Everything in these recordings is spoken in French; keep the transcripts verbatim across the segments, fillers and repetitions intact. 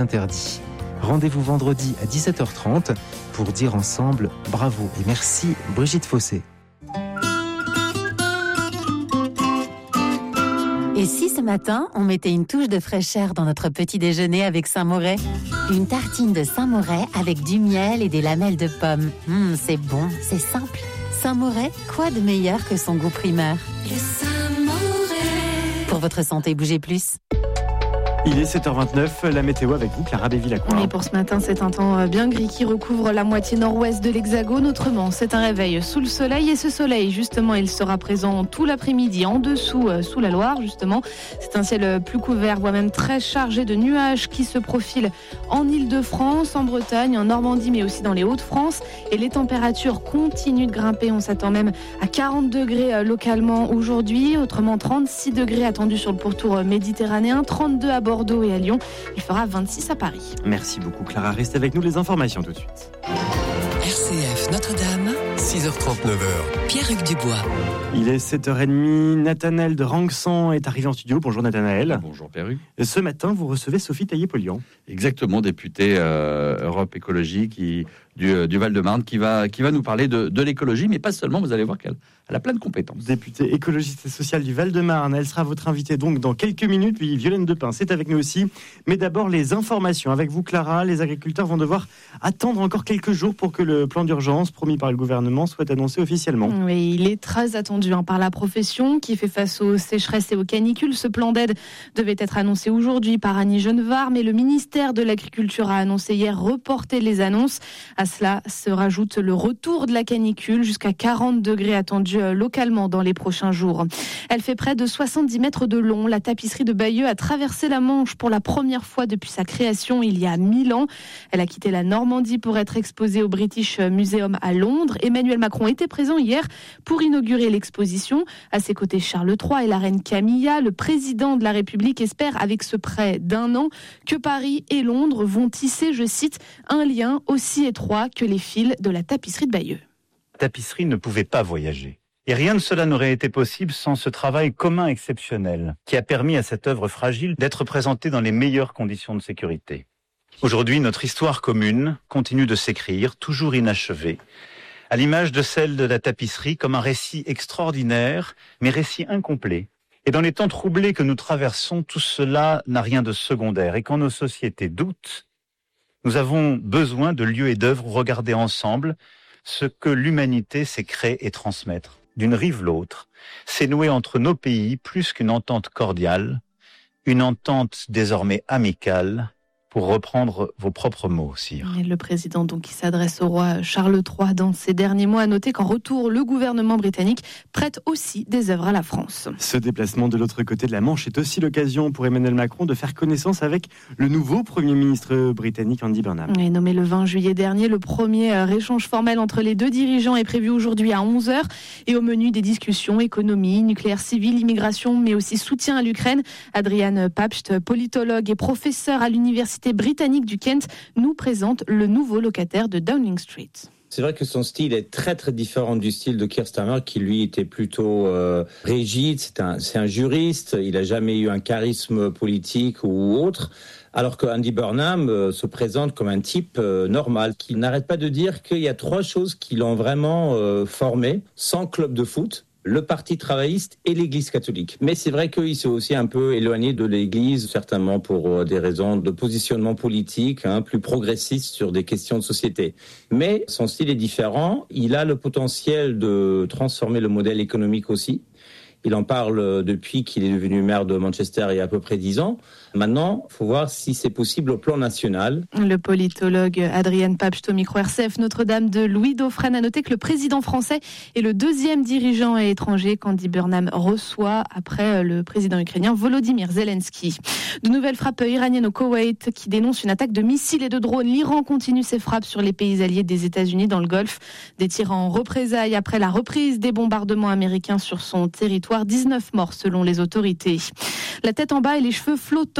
interdit. Rendez-vous vendredi à dix-sept heures trente pour dire ensemble bravo et merci Brigitte Fossé. Et si ce matin, on mettait une touche de fraîcheur dans notre petit déjeuner avec Saint-Moret ? Une tartine de Saint-Moret avec du miel et des lamelles de pommes. Mmh, c'est bon, c'est simple. Saint-Moret, quoi de meilleur que son goût primeur ? Le Saint-Moret. Pour votre santé, bougez plus. Il est sept heures vingt-neuf, la météo avec vous, Clara Béville-Lacroix. Et pour ce matin, c'est un temps bien gris qui recouvre la moitié nord-ouest de l'Hexagone. Autrement, c'est un réveil sous le soleil. Et ce soleil, justement, il sera présent tout l'après-midi en dessous, sous la Loire, justement. C'est un ciel plus couvert, voire même très chargé de nuages qui se profilent en Île-de-France, en Bretagne, en Normandie, mais aussi dans les Hauts-de-France. Et les températures continuent de grimper. On s'attend même à quarante degrés localement aujourd'hui. Autrement, trente-six degrés attendus sur le pourtour méditerranéen, trente-deux à Bordeaux et à Lyon. Il fera vingt-six à Paris. Merci beaucoup Clara. Restez avec nous, les informations tout de suite. R C F Notre-Dame, six heures trente-neuf. Pierre-Hugues Dubois. Il est sept heures trente. Nathanaël de Rangsan est arrivé en studio. Bonjour Nathanaël. Bonjour Pierre-Hugues. Ce matin, vous recevez Sophie Taillé-Polian. Exactement, députée euh, Europe Écologie qui, du, du Val-de-Marne, qui va, qui va nous parler de, de l'écologie, mais pas seulement, vous allez voir qu'elle elle a plein de compétences. Députée écologiste et sociale du Val-de-Marne, elle sera votre invitée donc dans quelques minutes. Puis Violaine Depin, c'est avec nous aussi. Mais d'abord, les informations. Avec vous Clara, les agriculteurs vont devoir attendre encore quelques jours pour que le plan d'urgence promis par le gouvernement soit annoncé officiellement. Oui, il est très attendu hein, par la profession qui fait face aux sécheresses et aux canicules. Ce plan d'aide devait être annoncé aujourd'hui par Annie Genevard, mais le ministère de l'Agriculture a annoncé hier reporter les annonces. À cela se rajoute le retour de la canicule, jusqu'à quarante degrés attendus localement dans les prochains jours. Elle fait près de soixante-dix mètres de long. La tapisserie de Bayeux a traversé la Manche pour la première fois depuis sa création il y a mille ans. Elle a quitté la Normandie pour être exposée au British Museum à Londres. Emmanuel Macron était présent hier pour inaugurer l'exposition. À ses côtés, Charles trois et la reine Camilla. Le président de la République espère, avec ce prêt d'un an, que Paris et Londres vont tisser, je cite, un lien aussi étroit que les fils de la tapisserie de Bayeux. La tapisserie ne pouvait pas voyager. Et rien de cela n'aurait été possible sans ce travail commun exceptionnel qui a permis à cette œuvre fragile d'être présentée dans les meilleures conditions de sécurité. Aujourd'hui, notre histoire commune continue de s'écrire, toujours inachevée, à l'image de celle de la tapisserie comme un récit extraordinaire, mais récit incomplet. Et dans les temps troublés que nous traversons, tout cela n'a rien de secondaire. Et quand nos sociétés doutent, nous avons besoin de lieux et d'œuvres où regarder ensemble ce que l'humanité sait créer et transmettre. D'une rive l'autre, c'est noué entre nos pays plus qu'une entente cordiale, une entente désormais amicale, pour reprendre vos propres mots, sire. Et le président donc qui s'adresse au roi Charles trois dans ces derniers mois a noté qu'en retour, le gouvernement britannique prête aussi des œuvres à la France. Ce déplacement de l'autre côté de la Manche est aussi l'occasion pour Emmanuel Macron de faire connaissance avec le nouveau Premier ministre britannique Andy Burnham. Et nommé le vingt juillet dernier, le premier échange formel entre les deux dirigeants est prévu aujourd'hui à onze heures. Et au menu des discussions, économie, nucléaire civil, immigration, mais aussi soutien à l'Ukraine. Adrian Papst, politologue et professeur à l'université britannique du Kent, nous présente le nouveau locataire de Downing Street. C'est vrai que son style est très très différent du style de Keir Starmer qui lui était plutôt euh, rigide, c'est un, c'est un juriste, il n'a jamais eu un charisme politique ou autre, alors que Andy Burnham euh, se présente comme un type euh, normal, qui n'arrête pas de dire qu'il y a trois choses qui l'ont vraiment euh, formé, sans club de foot, le Parti travailliste et l'Église catholique. Mais c'est vrai qu'il s'est aussi un peu éloigné de l'Église, certainement pour des raisons de positionnement politique, hein, plus progressiste sur des questions de société. Mais son style est différent. Il a le potentiel de transformer le modèle économique aussi. Il en parle depuis qu'il est devenu maire de Manchester il y a à peu près dix ans. Maintenant, il faut voir si c'est possible au plan national. Le politologue Adrian Papst au micro R C F Notre-Dame de Louis Dauphren a noté que le président français est le deuxième dirigeant étranger qu'Andy Burnham reçoit après le président ukrainien Volodymyr Zelensky. De nouvelles frappes iraniennes au Koweït qui dénoncent une attaque de missiles et de drones. L'Iran continue ses frappes sur les pays alliés des États-Unis dans le Golfe. Des tirs en représailles après la reprise des bombardements américains sur son territoire. dix-neuf morts selon les autorités. La tête en bas et les cheveux flottants.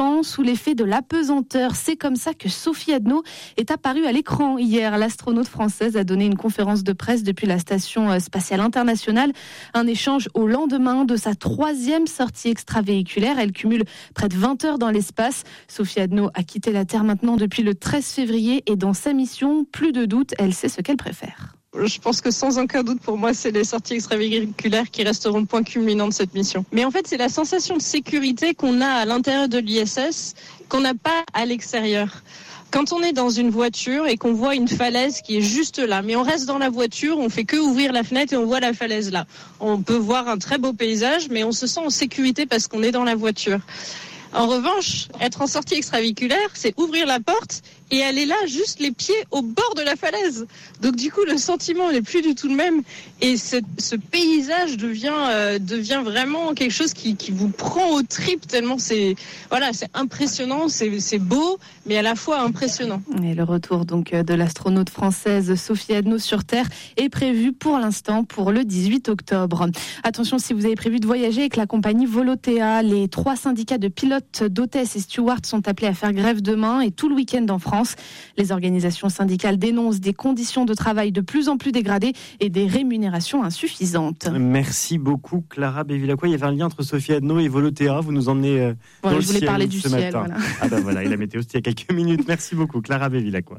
temps sous l'effet de l'apesanteur. C'est comme ça que Sophie Adno est apparue à l'écran hier. L'astronaute française a donné une conférence de presse depuis la station spatiale internationale. Un échange au lendemain de sa troisième sortie extravéhiculaire. Elle cumule près de vingt heures dans l'espace. Sophie Adno a quitté la Terre maintenant depuis le treize février et dans sa mission, plus de doute, elle sait ce qu'elle préfère. Je pense que sans aucun doute pour moi, c'est les sorties extravéhiculaires qui resteront le point culminant de cette mission. Mais en fait, c'est la sensation de sécurité qu'on a à l'intérieur de l'I S S qu'on n'a pas à l'extérieur. Quand on est dans une voiture et qu'on voit une falaise qui est juste là, mais on reste dans la voiture, on fait que ouvrir la fenêtre et on voit la falaise là. On peut voir un très beau paysage, mais on se sent en sécurité parce qu'on est dans la voiture. En revanche, être en sortie extravéhiculaire, c'est ouvrir la porte et elle est là, juste les pieds au bord de la falaise. Donc du coup, le sentiment n'est plus du tout le même. Et ce, ce paysage devient, euh, devient vraiment quelque chose qui, qui vous prend aux tripes tellement c'est, voilà, c'est impressionnant, c'est, c'est beau, mais à la fois impressionnant. Et le retour donc de l'astronaute française Sophie Adno sur Terre est prévu pour l'instant pour le dix-huit octobre. Attention, si vous avez prévu de voyager avec la compagnie Volotea, les trois syndicats de pilotes, d'hôtesses et stewards sont appelés à faire grève demain et tout le week-end en France. Les organisations syndicales dénoncent des conditions de travail de plus en plus dégradées et des rémunérations insuffisantes. Merci beaucoup Clara Bevilacqua. Il y avait un lien entre Sophie Adno et Volotea. Vous nous emmenez euh, dans ouais, le je voulais ciel parler du ce ciel. matin. Voilà. Ah ben voilà, et la météo c'était il y a quelques minutes. Merci beaucoup Clara Bevilacqua.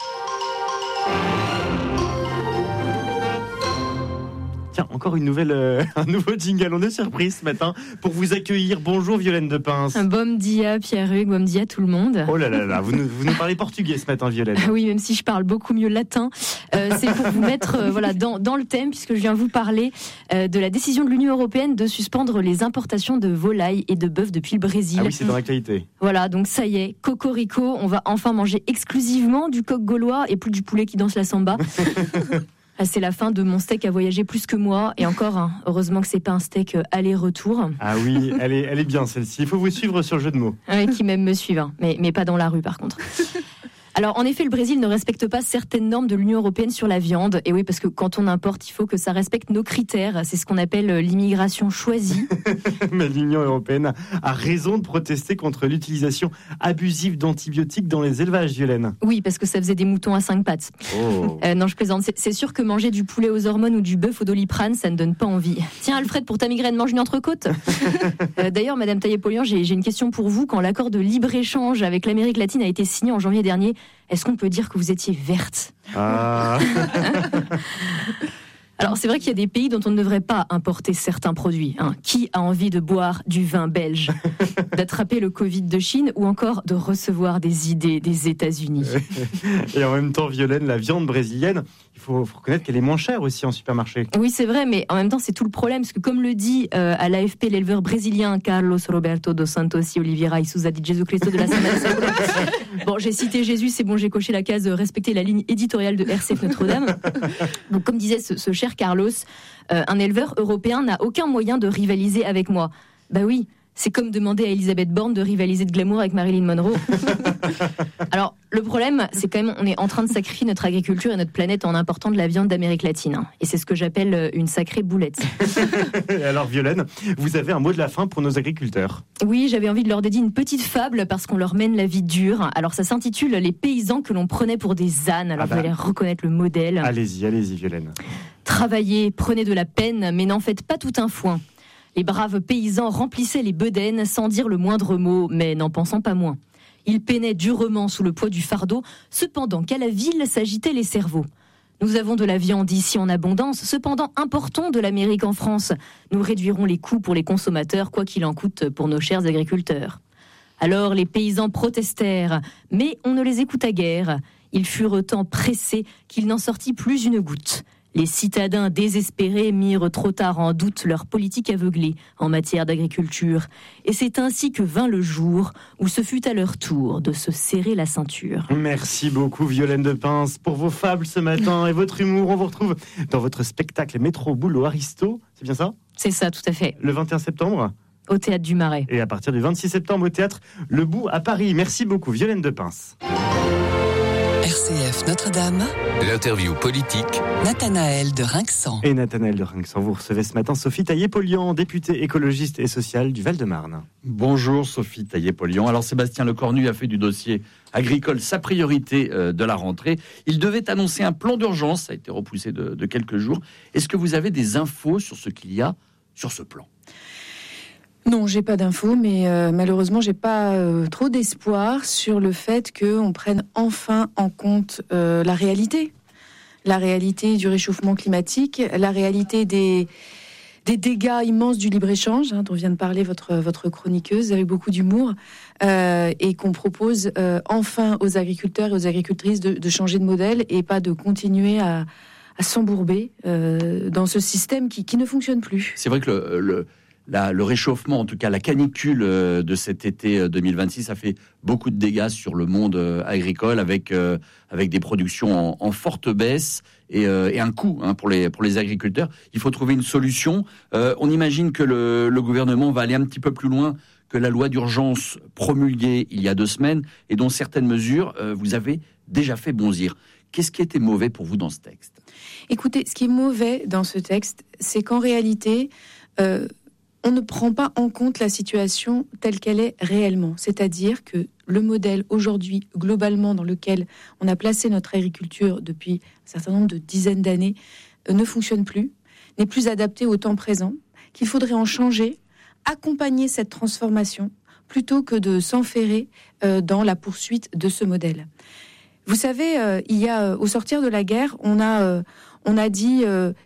Tiens, encore une nouvelle, euh, un nouveau jingle. On est surprise ce matin pour vous accueillir. Bonjour Violaine de Pince. Bom dia Pierre-Hugues, bom dia tout le monde. Oh là là là, vous nous, vous nous parlez portugais ce matin Violaine. Oui, même si je parle beaucoup mieux latin. Euh, c'est pour vous mettre euh, voilà, dans, dans le thème, puisque je viens vous parler euh, de la décision de l'Union européenne de suspendre les importations de volailles et de bœufs depuis le Brésil. Ah oui, c'est dans l'actualité. Voilà, donc ça y est, cocorico, on va enfin manger exclusivement du coq gaulois et plus du poulet qui danse la samba. C'est la fin de mon steak à voyager plus que moi. Et encore, hein, heureusement que c'est pas un steak aller-retour. Ah oui, elle est, elle est bien celle-ci. Il faut vous suivre sur le jeu de mots. Oui, qui même me suivent, hein, mais, mais pas dans la rue par contre. Alors, en effet, le Brésil ne respecte pas certaines normes de l'Union européenne sur la viande. Et oui, parce que quand on importe, il faut que ça respecte nos critères. C'est ce qu'on appelle l'immigration choisie. Mais l'Union européenne a raison de protester contre l'utilisation abusive d'antibiotiques dans les élevages, Violaine. Oui, parce que ça faisait des moutons à cinq pattes. Oh. Euh, non, je plaisante. C'est, c'est sûr que manger du poulet aux hormones ou du bœuf au doliprane, ça ne donne pas envie. Tiens, Alfred, pour ta migraine, mange une entrecôte. euh, D'ailleurs, Madame Taillé-Polian, j'ai, j'ai une question pour vous. Quand l'accord de libre-échange avec l'Amérique latine a été signé en janvier dernier, est-ce qu'on peut dire que vous étiez verte ? Ah. Alors, c'est vrai qu'il y a des pays dont on ne devrait pas importer certains produits. Hein. Qui a envie de boire du vin belge, d'attraper le Covid de Chine ou encore de recevoir des idées des États-Unis ? Et en même temps, Violaine, la viande brésilienne, il faut, faut reconnaître qu'elle est moins chère aussi en supermarché. Oui, c'est vrai, mais en même temps, c'est tout le problème. Parce que comme le dit euh, à l'A F P l'éleveur brésilien Carlos Roberto dos Santos y Oliveira y Souza de Jesus Cristo de la Semana Santa. Bon, j'ai cité Jésus, c'est bon, j'ai coché la case de respecter la ligne éditoriale de R C F Notre-Dame. Donc, comme disait ce, ce cher Carlos, euh, un éleveur européen n'a aucun moyen de rivaliser avec moi. Bah oui, c'est comme demander à Elisabeth Borne de rivaliser de glamour avec Marilyn Monroe. Alors, le problème, c'est quand même on est en train de sacrifier notre agriculture et notre planète en important de la viande d'Amérique latine. Hein. Et c'est ce que j'appelle une sacrée boulette. Et alors, Violaine, vous avez un mot de la fin pour nos agriculteurs. Oui, j'avais envie de leur dédier une petite fable parce qu'on leur mène la vie dure. Alors, ça s'intitule « Les paysans que l'on prenait pour des ânes ». Alors, ah bah. Vous allez reconnaître le modèle. Allez-y, allez-y, Violaine. Travaillez, prenez de la peine, mais n'en faites pas tout un foin. Les braves paysans remplissaient les bedaines sans dire le moindre mot, mais n'en pensant pas moins. Ils peinaient durement sous le poids du fardeau, cependant qu'à la ville s'agitaient les cerveaux. Nous avons de la viande ici en abondance, cependant importons de l'Amérique en France. Nous réduirons les coûts pour les consommateurs, quoi qu'il en coûte pour nos chers agriculteurs. Alors les paysans protestèrent, mais on ne les écouta guère. Ils furent tant pressés qu'il n'en sortit plus une goutte. Les citadins désespérés mirent trop tard en doute leur politique aveuglée en matière d'agriculture. Et c'est ainsi que vint le jour où ce fut à leur tour de se serrer la ceinture. Merci beaucoup Violaine de Pince pour vos fables ce matin et votre humour. On vous retrouve dans votre spectacle Métro Boulot Aristo, c'est bien ça ? C'est ça, tout à fait. Le vingt et un septembre ? Au Théâtre du Marais. Et à partir du vingt-six septembre au Théâtre Le Bout à Paris. Merci beaucoup Violaine de Pince. R C F Notre-Dame. L'interview politique. Nathanaël de Rinxan. Et Nathanaël de Rinxan, vous recevez ce matin Sophie Taillé-Polian, députée écologiste et sociale du Val-de-Marne. Bonjour Sophie Taillé-Polian. Alors Sébastien Lecornu a fait du dossier agricole sa priorité euh, de la rentrée. Il devait annoncer un plan d'urgence, ça a été repoussé de, de quelques jours. Est-ce que vous avez des infos sur ce qu'il y a sur ce plan ? Non, j'ai pas d'infos, mais euh, malheureusement, j'ai pas euh, trop d'espoir sur le fait qu'on prenne enfin en compte euh, la réalité. La réalité du réchauffement climatique, la réalité des, des dégâts immenses du libre-échange, hein, dont vient de parler votre, votre chroniqueuse avec beaucoup d'humour, euh, et qu'on propose euh, enfin aux agriculteurs et aux agricultrices de, de changer de modèle et pas de continuer à, à s'embourber euh, dans ce système qui, qui ne fonctionne plus. C'est vrai que le... le... La, le réchauffement, en tout cas la canicule de cet été deux mille vingt-six, a fait beaucoup de dégâts sur le monde agricole avec, euh, avec des productions en, en forte baisse et, euh, et un coût hein, pour, les, pour les agriculteurs. Il faut trouver une solution. Euh, on imagine que le, le gouvernement va aller un petit peu plus loin que la loi d'urgence promulguée il y a deux semaines et dont certaines mesures euh, vous avez déjà fait bonzir. Qu'est-ce qui était mauvais pour vous dans ce texte ? Écoutez, ce qui est mauvais dans ce texte, c'est qu'en réalité... Euh, on ne prend pas en compte la situation telle qu'elle est réellement. C'est-à-dire que le modèle aujourd'hui, globalement, dans lequel on a placé notre agriculture depuis un certain nombre de dizaines d'années, ne fonctionne plus, n'est plus adapté au temps présent, qu'il faudrait en changer, accompagner cette transformation, plutôt que de s'enferrer dans la poursuite de ce modèle. Vous savez, il y a, au sortir de la guerre, on a, on a dit...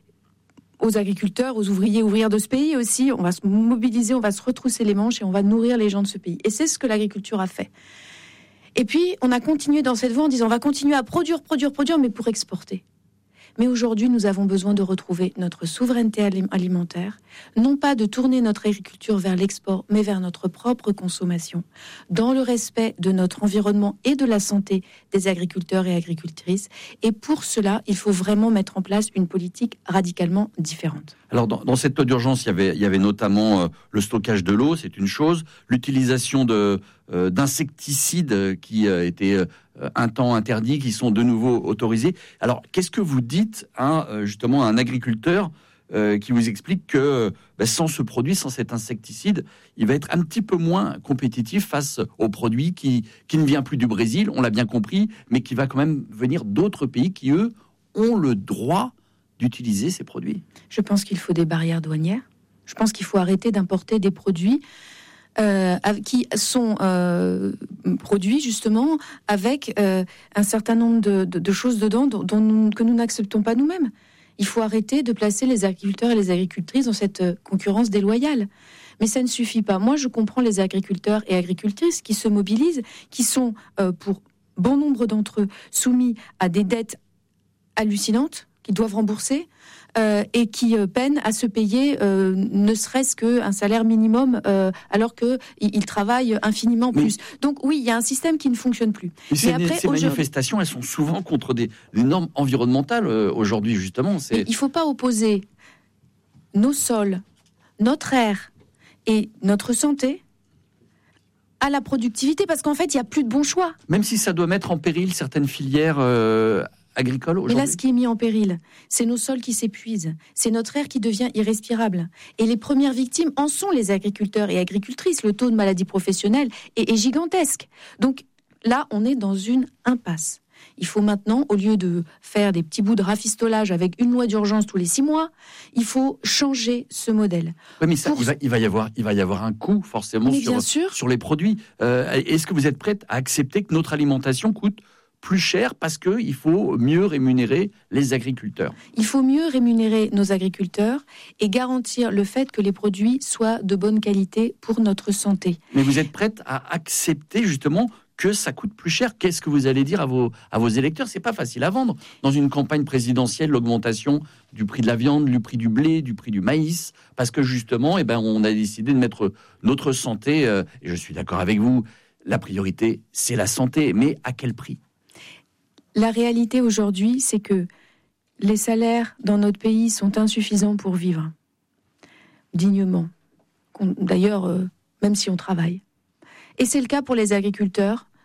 aux agriculteurs, aux ouvriers, ouvrières de ce pays aussi, on va se mobiliser, on va se retrousser les manches et on va nourrir les gens de ce pays. Et c'est ce que l'agriculture a fait. Et puis, on a continué dans cette voie en disant on va continuer à produire, produire, produire, mais pour exporter. Mais aujourd'hui, nous avons besoin de retrouver notre souveraineté alimentaire, non pas de tourner notre agriculture vers l'export, mais vers notre propre consommation, dans le respect de notre environnement et de la santé des agriculteurs et agricultrices. Et pour cela, il faut vraiment mettre en place une politique radicalement différente. Alors, dans, dans cette loi d'urgence, il y avait, il y avait notamment euh, le stockage de l'eau, c'est une chose, l'utilisation de, euh, d'insecticides qui euh, étaient euh, un temps interdits, qui sont de nouveau autorisés. Alors, qu'est-ce que vous dites à, euh, justement, à un agriculteur euh, qui vous explique que euh, bah, sans ce produit, sans cet insecticide, il va être un petit peu moins compétitif face au produit qui, qui ne vient plus du Brésil, on l'a bien compris, mais qui va quand même venir d'autres pays qui, eux, ont le droit d'utiliser ces produits. Je pense qu'il faut des barrières douanières. Je pense qu'il faut arrêter d'importer des produits euh, qui sont euh, produits justement avec euh, un certain nombre de, de, de choses dedans dont, dont nous, que nous n'acceptons pas nous-mêmes. Il faut arrêter de placer les agriculteurs et les agricultrices dans cette concurrence déloyale. Mais ça ne suffit pas. Moi, je comprends les agriculteurs et agricultrices qui se mobilisent, qui sont, euh, pour bon nombre d'entre eux, soumis à des dettes hallucinantes, qu'ils doivent rembourser euh, et qui euh, peinent à se payer euh, ne serait-ce qu'un salaire minimum euh, alors qu'ils ils travaillent infiniment plus. Mais, donc oui, il y a un système qui ne fonctionne plus. Mais, mais après, ces manifestations, elles sont souvent contre des, des normes environnementales euh, aujourd'hui, justement. C'est... Il ne faut pas opposer nos sols, notre air et notre santé à la productivité, parce qu'en fait, il n'y a plus de bon choix. Même si ça doit mettre en péril certaines filières euh, agricoles aujourd'hui. Mais là, ce qui est mis en péril, c'est nos sols qui s'épuisent, c'est notre air qui devient irrespirable. Et les premières victimes en sont les agriculteurs et agricultrices. Le taux de maladie professionnelle est, est gigantesque. Donc là, on est dans une impasse. Il faut maintenant, au lieu de faire des petits bouts de rafistolage avec une loi d'urgence tous les six mois, il faut changer ce modèle. Oui, mais ça, Pour... il, va, il, va y avoir, il va y avoir un coût forcément sur, sur les produits. Euh, est-ce que vous êtes prête à accepter que notre alimentation coûte plus cher parce qu'il faut mieux rémunérer les agriculteurs? Il faut mieux rémunérer nos agriculteurs et garantir le fait que les produits soient de bonne qualité pour notre santé. Mais vous êtes prête à accepter justement que ça coûte plus cher? Qu'est-ce que vous allez dire à vos, à vos électeurs? C'est pas facile à vendre. Dans une campagne présidentielle, l'augmentation du prix de la viande, du prix du blé, du prix du maïs, parce que justement, eh ben, on a décidé de mettre notre santé, euh, et je suis d'accord avec vous, la priorité, c'est la santé, mais à quel prix? La réalité aujourd'hui, c'est que les salaires dans notre pays sont insuffisants pour vivre dignement. D'ailleurs, euh, même si on travaille. Et c'est le cas pour les agriculteurs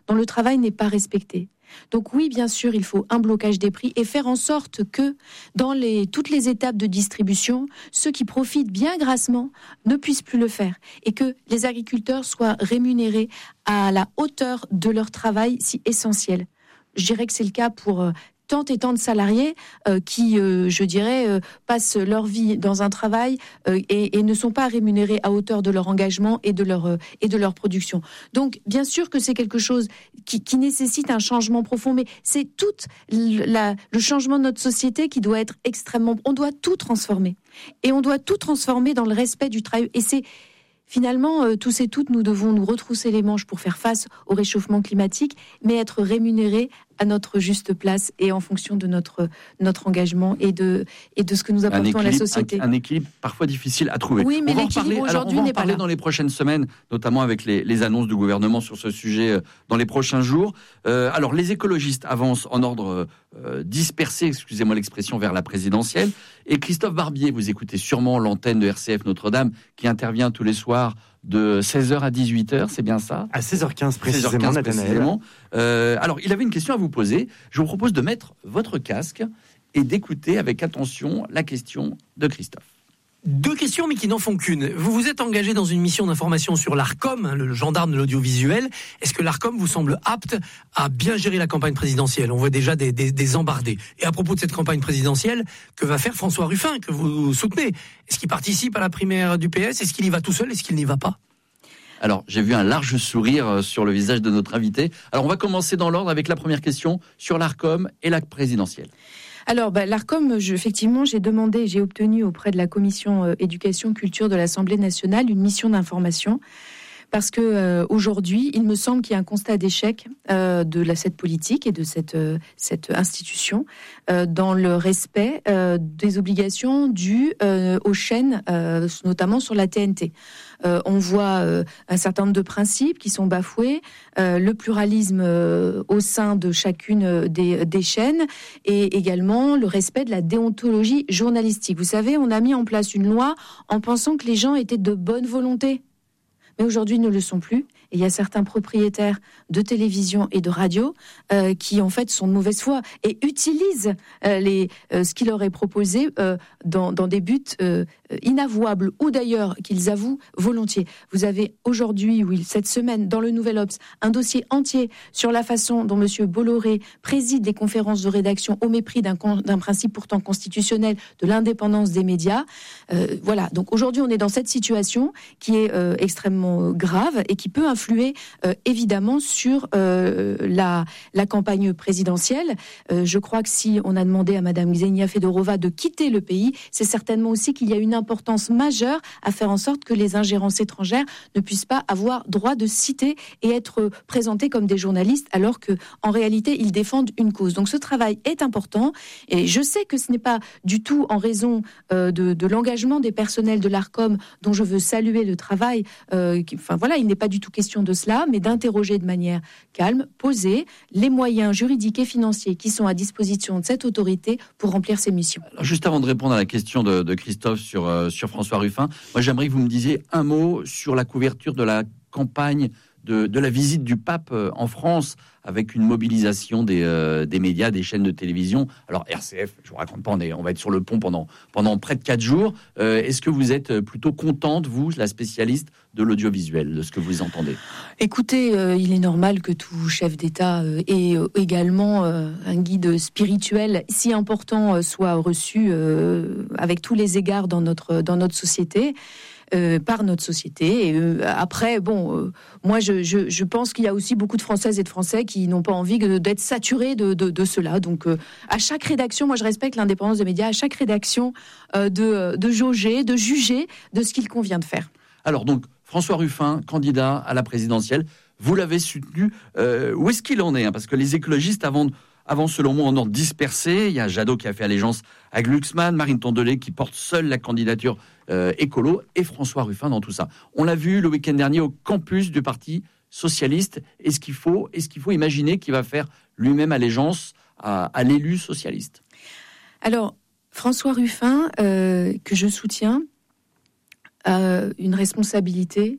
dont le travail n'est pas respecté. Donc oui, bien sûr, il faut un blocage des prix et faire en sorte que dans les, toutes les étapes de distribution, ceux qui profitent bien grassement ne puissent plus le faire et que les agriculteurs soient rémunérés à la hauteur de leur travail si essentiel. Je dirais que c'est le cas pour euh, tant et tant de salariés euh, qui, euh, je dirais, euh, passent leur vie dans un travail euh, et, et ne sont pas rémunérés à hauteur de leur engagement et de leur, euh, et de leur production. Donc, bien sûr que c'est quelque chose qui, qui nécessite un changement profond, mais c'est tout la, le changement de notre société qui doit être extrêmement... On doit tout transformer. Et on doit tout transformer dans le respect du travail. Et c'est... Finalement, euh, tous et toutes, nous devons nous retrousser les manches pour faire face au réchauffement climatique, mais être rémunérés à notre juste place et en fonction de notre, notre engagement et de, et de ce que nous apportons à la société. Un, un équilibre parfois difficile à trouver. Oui, mais on va l'équilibre en parler, aujourd'hui alors on va n'est en parler pas là. dans les prochaines semaines, notamment avec les, les annonces du gouvernement sur ce sujet euh, dans les prochains jours. Euh, alors, les écologistes avancent en ordre euh, dispersé, excusez-moi l'expression, vers la présidentielle. Et Christophe Barbier, vous écoutez sûrement l'antenne de R C F Notre-Dame, qui intervient tous les soirs de seize heures à dix-huit heures, c'est bien ça ? À seize heures quinze précisément, seize heures quinze Nathanaël. précisément. Euh, alors, il avait une question à vous poser. Je vous propose de mettre votre casque et d'écouter avec attention la question de Christophe. Deux questions, mais qui n'en font qu'une. Vous vous êtes engagé dans une mission d'information sur l'ARCOM, hein, le gendarme de l'audiovisuel. Est-ce que l'ARCOM vous semble apte à bien gérer la campagne présidentielle ? On voit déjà des, des, des embardés. Et à propos de cette campagne présidentielle, que va faire François Ruffin, que vous soutenez ? Est-ce qu'il participe à la primaire du P S ? Est-ce qu'il y va tout seul ? Est-ce qu'il n'y va pas ? Alors, j'ai vu un large sourire sur le visage de notre invité. Alors, on va commencer dans l'ordre avec la première question sur l'ARCOM et la présidentielle. Alors, bah, l'ARCOM, je, effectivement, j'ai demandé, j'ai obtenu auprès de la commission euh, éducation culture de l'Assemblée nationale une mission d'information. Parce que euh, aujourd'hui, il me semble qu'il y a un constat d'échec euh, de la, cette politique et de cette, euh, cette institution euh, dans le respect euh, des obligations dues euh, aux chaînes, euh, notamment sur la T N T. Euh, on voit euh, un certain nombre de principes qui sont bafoués, euh, le pluralisme euh, au sein de chacune des, des chaînes et également le respect de la déontologie journalistique. Vous savez, on a mis en place une loi en pensant que les gens étaient de bonne volonté. Mais aujourd'hui, ils ne le sont plus. Et il y a certains propriétaires de télévision et de radio euh, qui, en fait, sont de mauvaise foi et utilisent euh, les, euh, ce qui leur est proposé euh, dans, dans des buts euh, inavouables ou d'ailleurs qu'ils avouent volontiers. Vous avez aujourd'hui, oui, cette semaine, dans le Nouvel Obs, un dossier entier sur la façon dont M. Bolloré préside les conférences de rédaction au mépris d'un, d'un principe pourtant constitutionnel de l'indépendance des médias. Euh, voilà, donc aujourd'hui, on est dans cette situation qui est euh, extrêmement grave et qui peut influer euh, évidemment sur euh, la, la campagne présidentielle. Euh, je crois que si on a demandé à Mme Ksenia Fedorova de quitter le pays, c'est certainement aussi qu'il y a une importance majeure à faire en sorte que les ingérences étrangères ne puissent pas avoir droit de citer et être présentés comme des journalistes alors que en réalité ils défendent une cause. Donc ce travail est important et je sais que ce n'est pas du tout en raison euh, de, de l'engagement des personnels de l'ARCOM dont je veux saluer le travail. Euh, qui, enfin voilà, il n'est pas du tout question de cela, mais d'interroger de manière calme, posée, les moyens juridiques et financiers qui sont à disposition de cette autorité pour remplir ses missions. Alors juste avant de répondre à la question de, de Christophe sur, euh, sur François Ruffin, moi j'aimerais que vous me disiez un mot sur la couverture de la campagne de, de la visite du pape en France, avec une mobilisation des, euh, des médias, des chaînes de télévision. Alors R C F, je vous raconte pas, on, est, on va être sur le pont pendant, pendant près de quatre jours. Euh, est-ce que vous êtes plutôt contente, vous, la spécialiste de l'audiovisuel, de ce que vous entendez ? Écoutez, euh, il est normal que tout chef d'État euh, et euh, également euh, un guide spirituel si important euh, soit reçu euh, avec tous les égards dans notre, dans notre société. Euh, par notre société. Et euh, après, bon, euh, moi, je, je, je pense qu'il y a aussi beaucoup de Françaises et de Français qui n'ont pas envie de, d'être saturés de, de, de cela. Donc, euh, à chaque rédaction, moi, je respecte l'indépendance des médias, à chaque rédaction, euh, de, de jauger, de juger de ce qu'il convient de faire. Alors, donc, François Ruffin, candidat à la présidentielle, vous l'avez soutenu. Euh, où est-ce qu'il en est, hein ? Parce que les écologistes, avant de Avant, selon moi, en ordre dispersé. Il y a Jadot qui a fait allégeance à Glucksmann, Marine Tondelier qui porte seule la candidature euh, écolo et François Ruffin dans tout ça. On l'a vu le week-end dernier au campus du Parti socialiste. Est-ce qu'il faut, est-ce qu'il faut imaginer qu'il va faire lui-même allégeance à, à l'élu socialiste ? Alors, François Ruffin, euh, que je soutiens, a une responsabilité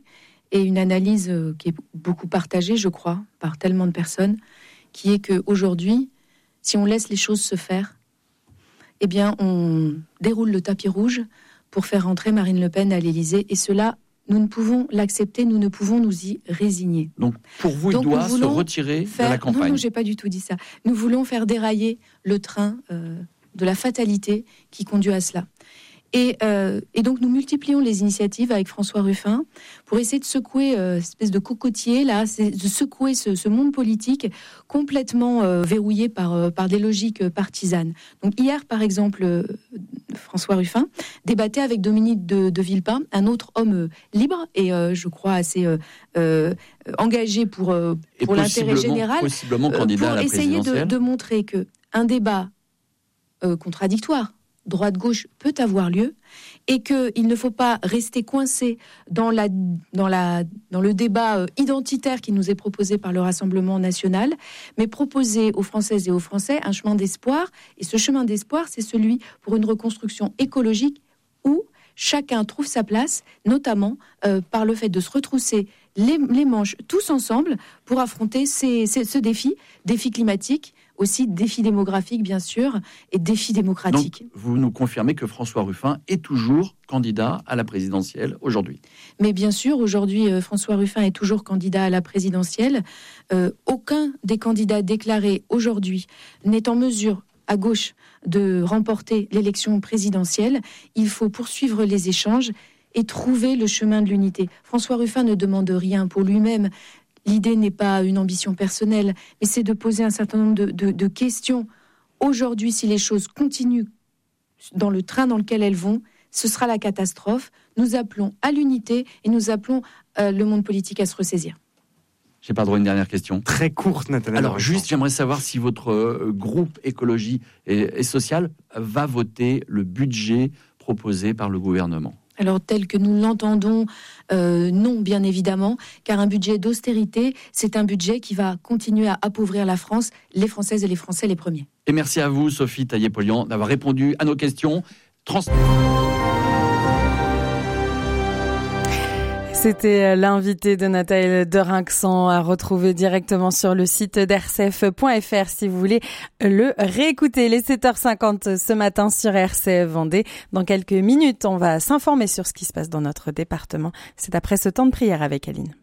et une analyse euh, qui est beaucoup partagée, je crois, par tellement de personnes, qui est qu'aujourd'hui, si on laisse les choses se faire, eh bien, on déroule le tapis rouge pour faire rentrer Marine Le Pen à l'Élysée. Et cela, nous ne pouvons l'accepter, nous ne pouvons nous y résigner. Donc, pour vous, Donc, il doit se retirer faire... de la campagne. Non, non, j'ai pas du tout dit ça. Nous voulons faire dérailler le train euh, de la fatalité qui conduit à cela. Et, euh, et donc, nous multiplions les initiatives avec François Ruffin pour essayer de secouer euh, cette espèce de cocotier, là, c'est de secouer ce, ce monde politique complètement euh, verrouillé par, euh, par des logiques partisanes. Donc, hier, par exemple, euh, François Ruffin débattait avec Dominique de, de Villepin, un autre homme euh, libre et, euh, je crois, assez euh, euh, engagé pour, euh, pour l'intérêt général, possiblement candidat pour à la essayer présidentielle. de, de montrer qu'un débat euh, contradictoire, droite-gauche, peut avoir lieu et qu'il ne faut pas rester coincé dans, la, dans, la, dans le débat euh, identitaire qui nous est proposé par le Rassemblement national, mais proposer aux Françaises et aux Français un chemin d'espoir. Et ce chemin d'espoir, c'est celui pour une reconstruction écologique où chacun trouve sa place, notamment euh, par le fait de se retrousser les, les manches tous ensemble pour affronter ces, ces, ce défi, défi climatique, aussi défi démographique bien sûr, et défi démocratique. Donc, vous nous confirmez que François Ruffin est toujours candidat à la présidentielle aujourd'hui. Mais bien sûr, aujourd'hui, euh, François Ruffin est toujours candidat à la présidentielle. Euh, aucun des candidats déclarés aujourd'hui n'est en mesure à gauche de remporter l'élection présidentielle. Il faut poursuivre les échanges et trouver le chemin de l'unité. François Ruffin ne demande rien pour lui-même. L'idée n'est pas une ambition personnelle, mais c'est de poser un certain nombre de, de, de questions. Aujourd'hui, si les choses continuent dans le train dans lequel elles vont, ce sera la catastrophe. Nous appelons à l'unité et nous appelons euh, le monde politique à se ressaisir. J'ai pas droit à une dernière question. Très courte, Nathalie. Alors, juste, j'aimerais savoir si votre euh, groupe écologie et, et social va voter le budget proposé par le gouvernement. Alors, tel que nous l'entendons, euh, non, bien évidemment, car un budget d'austérité, c'est un budget qui va continuer à appauvrir la France, les Françaises et les Français les premiers. Et merci à vous, Sophie Taillé-Polian, d'avoir répondu à nos questions. Trans- C'était l'invité de Nathalie Derinxan à retrouver directement sur le site d'R C F point F R si vous voulez le réécouter. Les sept heures cinquante ce matin sur R C F Vendée. Dans quelques minutes, on va s'informer sur ce qui se passe dans notre département. C'est après ce temps de prière avec Aline.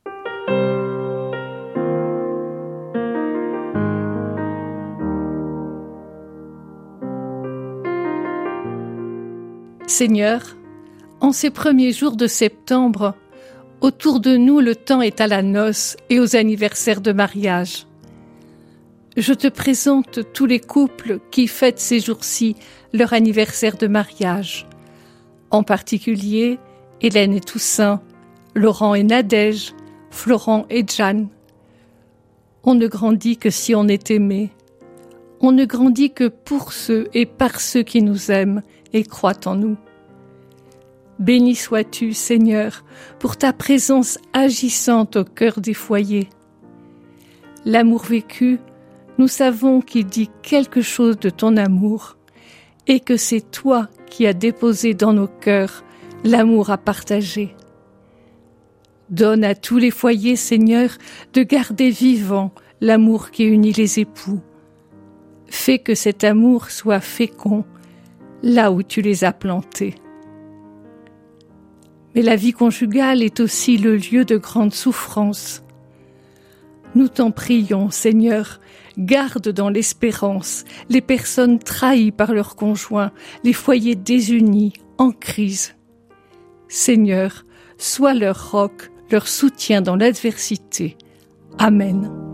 Seigneur, en ces premiers jours de septembre, autour de nous, le temps est à la noce et aux anniversaires de mariage. Je te présente tous les couples qui fêtent ces jours-ci leur anniversaire de mariage. En particulier, Hélène et Toussaint, Laurent et Nadège, Florent et Jeanne. On ne grandit que si on est aimé. On ne grandit que pour ceux et par ceux qui nous aiment et croient en nous. Béni sois-tu, Seigneur, pour ta présence agissante au cœur des foyers. L'amour vécu, nous savons qu'il dit quelque chose de ton amour et que c'est toi qui as déposé dans nos cœurs l'amour à partager. Donne à tous les foyers, Seigneur, de garder vivant l'amour qui unit les époux. Fais que cet amour soit fécond là où tu les as plantés. Mais la vie conjugale est aussi le lieu de grande souffrance. Nous t'en prions, Seigneur, garde dans l'espérance les personnes trahies par leurs conjoints, les foyers désunis, en crise. Seigneur, sois leur roc, leur soutien dans l'adversité. Amen.